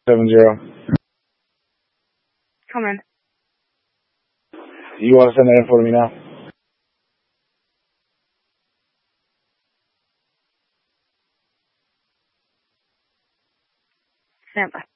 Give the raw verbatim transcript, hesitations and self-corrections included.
seven zero. Come in. You want to send that info to me now? Stand by.